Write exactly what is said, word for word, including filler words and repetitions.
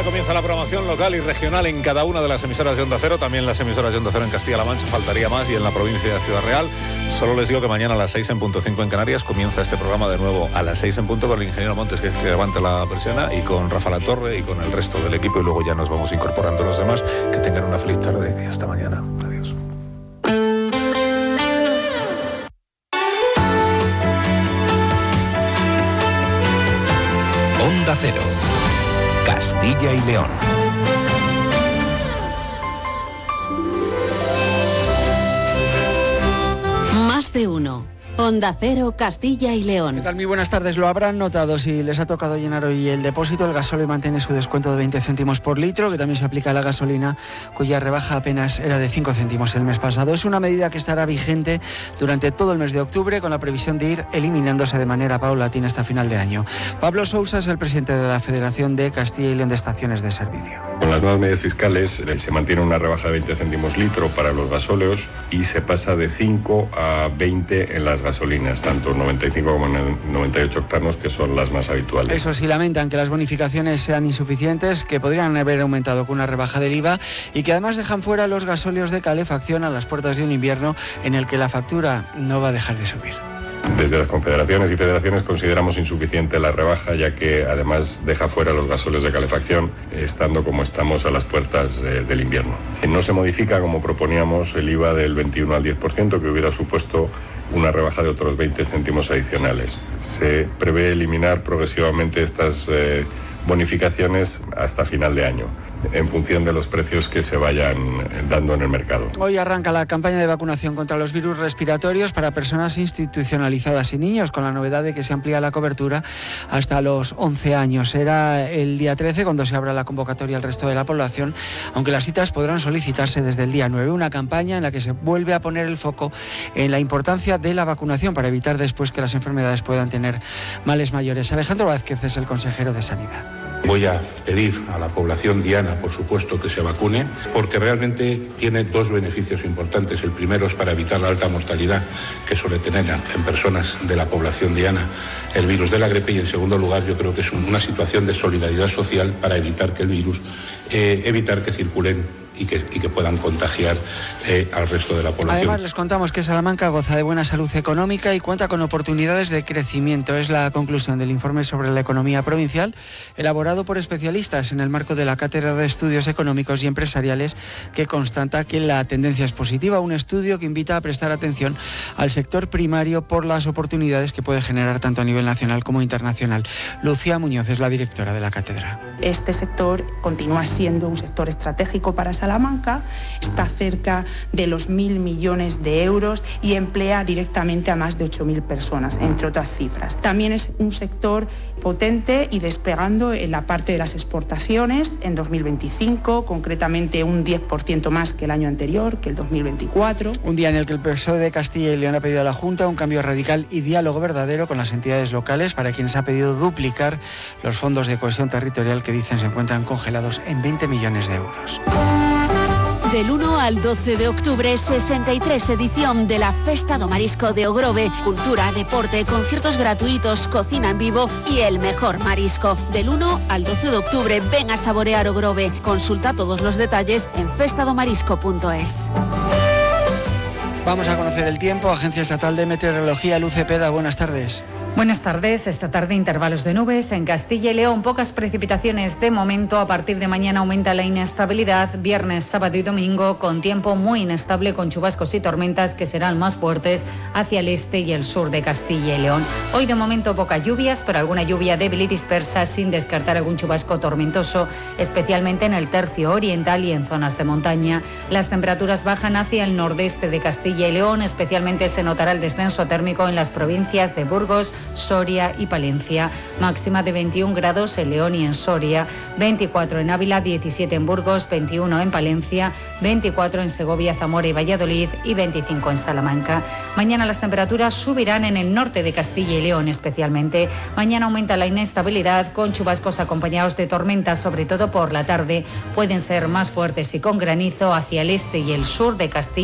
Enseguida comienza la programación local y regional en cada una de las emisoras de Onda Cero, también las emisoras de Onda Cero en Castilla-La Mancha, faltaría más, y en la provincia de Ciudad Real. Solo les digo que mañana a las seis en punto cinco en Canarias comienza este programa de nuevo a las seis en punto con el ingeniero Montes, que, que levanta la persiana, y con Rafa Latorre y con el resto del equipo, y luego ya nos vamos incorporando los demás. Que tengan una feliz tarde y hasta mañana. Adiós. Onda Cero, Castilla y León. Más de uno. Onda Cero, Castilla y León. ¿Qué tal? Muy buenas tardes. Lo habrán notado si les ha tocado llenar hoy el depósito. El gasóleo mantiene su descuento de veinte céntimos por litro, que también se aplica a la gasolina, cuya rebaja apenas era de cinco céntimos el mes pasado. Es una medida que estará vigente durante todo el mes de octubre, con la previsión de ir eliminándose de manera paulatina hasta final de año. Pablo Sousa es el presidente de la Federación de Castilla y León de Estaciones de Servicio. Con las nuevas medidas fiscales se mantiene una rebaja de veinte céntimos litro para los gasóleos y se pasa de cinco a veinte en las gasolinas, tanto noventa y cinco como noventa y ocho octanos, que son las más habituales. Eso sí, lamentan que las bonificaciones sean insuficientes, que podrían haber aumentado con una rebaja del I V A, y que además dejan fuera los gasóleos de calefacción a las puertas de un invierno en el que la factura no va a dejar de subir. Desde las confederaciones y federaciones consideramos insuficiente la rebaja, ya que además deja fuera los gasóleos de calefacción, estando como estamos a las puertas eh, del invierno. No se modifica, como proponíamos, el I V A del veintiuno al diez por ciento, que hubiera supuesto una rebaja de otros veinte céntimos adicionales. Se prevé eliminar progresivamente estas eh, bonificaciones hasta final de año, en función de los precios que se vayan dando en el mercado. Hoy arranca la campaña de vacunación contra los virus respiratorios para personas institucionalizadas y niños, con la novedad de que se amplía la cobertura hasta los once años. Será el día trece cuando se abra la convocatoria al resto de la población, aunque las citas podrán solicitarse desde el día nueve. Una campaña en la que se vuelve a poner el foco en la importancia de la vacunación para evitar después que las enfermedades puedan tener males mayores. Alejandro Vázquez es el consejero de Sanidad. Voy a pedir a la población diana, por supuesto, que se vacune, porque realmente tiene dos beneficios importantes. El primero es para evitar la alta mortalidad que suele tener en personas de la población diana el virus de la gripe, y en segundo lugar yo creo que es una situación de solidaridad social para evitar que el virus, eh, evitar que circulen y que, y que puedan contagiar eh, al resto de la población. Además, les contamos que Salamanca goza de buena salud económica y cuenta con oportunidades de crecimiento. Es la conclusión del informe sobre la economía provincial, elaborado por especialistas en el marco de la Cátedra de Estudios Económicos y Empresariales, que constata que la tendencia es positiva. Un estudio que invita a prestar atención al sector primario por las oportunidades que puede generar tanto a nivel nacional como internacional. Lucía Muñoz es la directora de la cátedra. Este sector continúa siendo un sector estratégico para Salamanca, está cerca de los mil millones de euros y emplea directamente a más de ocho mil personas, entre otras cifras. También es un sector potente y despegando en la parte de las exportaciones en dos mil veinticinco, concretamente un diez por ciento más que el año anterior, que el dos mil veinticuatro. Un día en el que el P S O E de Castilla y León ha pedido a la Junta un cambio radical y diálogo verdadero con las entidades locales, para quienes ha pedido duplicar los fondos de cohesión territorial, que dicen se encuentran congelados en veinte millones de euros. Del uno al doce de octubre, sesenta y tres edición de la Festa do Marisco de Ogrove. Cultura, deporte, conciertos gratuitos, cocina en vivo y el mejor marisco. Del uno al doce de octubre, ven a saborear Ogrove. Consulta todos los detalles en festa do marisco punto es. Vamos a conocer el tiempo. Agencia Estatal de Meteorología, Luz Cepeda, buenas tardes. Buenas tardes. Esta tarde intervalos de nubes en Castilla y León, pocas precipitaciones de momento. A partir de mañana aumenta la inestabilidad, viernes, sábado y domingo, con tiempo muy inestable, con chubascos y tormentas que serán más fuertes hacia el este y el sur de Castilla y León. Hoy de momento pocas lluvias, pero alguna lluvia débil y dispersa, sin descartar algún chubasco tormentoso, especialmente en el tercio oriental y en zonas de montaña. Las temperaturas bajan hacia el nordeste de Castilla y León, especialmente se notará el descenso térmico en las provincias de Burgos, Soria y Palencia. Máxima de veintiún grados en León y en Soria, veinticuatro en Ávila, diecisiete en Burgos, veintiuno en Palencia, veinticuatro en Segovia, Zamora y Valladolid y veinticinco en Salamanca. Mañana las temperaturas subirán en el norte de Castilla y León especialmente. Mañana aumenta la inestabilidad, con chubascos acompañados de tormentas, sobre todo por la tarde. Pueden ser más fuertes y con granizo hacia el este y el sur de Castilla